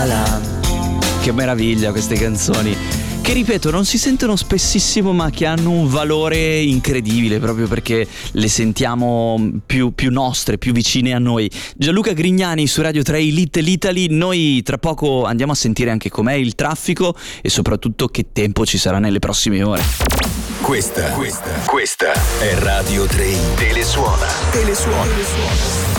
Che meraviglia queste canzoni, che ripeto non si sentono spessissimo ma che hanno un valore incredibile proprio perché le sentiamo più nostre, più vicine a noi. Gianluca Grignani su Radio 3 Little Italy. Noi tra poco andiamo a sentire anche com'è il traffico e soprattutto che tempo ci sarà nelle prossime ore. Questa è Radio 3 Telesuona.